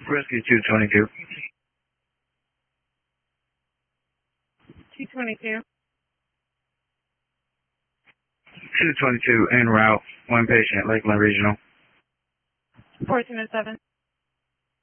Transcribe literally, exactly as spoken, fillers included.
Rescue two twenty-two. two twenty-two. two twenty-two en route. One patient, Lakeland Regional. fourteen oh seven.